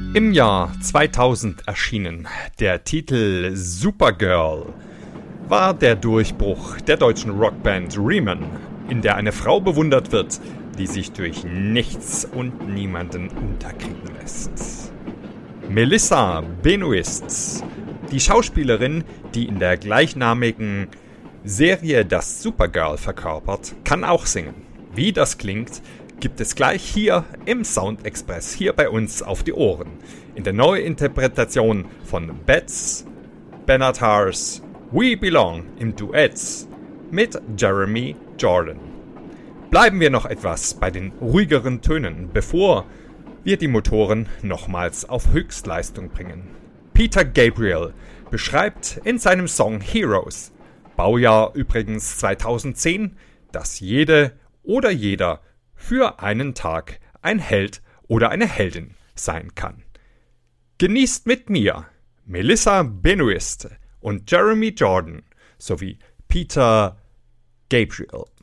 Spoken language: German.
Im Jahr 2000 erschienen der Titel Supergirl war der Durchbruch der deutschen Rockband Riemann, in der eine Frau bewundert wird, die sich durch nichts und niemanden unterkriegen lässt. Melissa Benoist, die Schauspielerin, die in der gleichnamigen Serie das Supergirl verkörpert, kann auch singen. Wie das klingt, gibt es gleich hier im Sound Express, hier bei uns auf die Ohren, in der Neuinterpretation von Bats Benatars We Belong im Duett mit Jeremy Jordan. Bleiben wir noch etwas bei den ruhigeren Tönen, bevor wir die Motoren nochmals auf Höchstleistung bringen. Peter Gabriel beschreibt in seinem Song Heroes, Baujahr übrigens 2010, dass jede oder jeder für einen Tag ein Held oder eine Heldin sein kann. Genießt mit mir Melissa Benoist und Jeremy Jordan sowie Peter Gabriel.